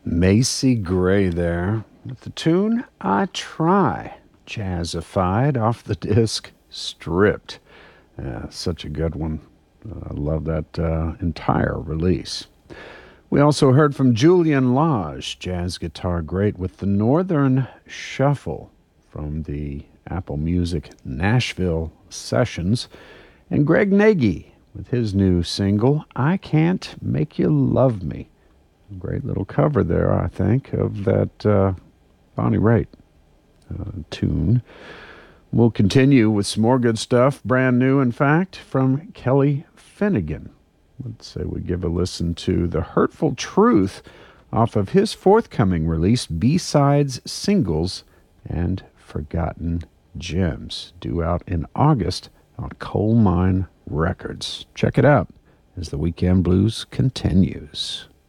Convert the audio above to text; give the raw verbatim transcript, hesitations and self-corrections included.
Macy Gray there with the tune I Try, jazzified off the disc Stripped. Yeah, such a good one. Uh, I love that uh, entire release. We also heard from Julian Lage, jazz guitar great, with the Northern Shuffle from the Apple Music Nashville Sessions, and Greg Nagy with his new single, I Can't Make You Love Me. Great little cover there, I think, of that uh, Bonnie Raitt uh, tune. We'll continue with some more good stuff, brand new, in fact, from Kelly Finnegan. Let's say we give a listen to The Hurtful Truth off of his forthcoming release, B-Sides, Singles, and Forgotten Gems, due out in August on Coal Mine Records. Check it out as the Weekend Blues continues.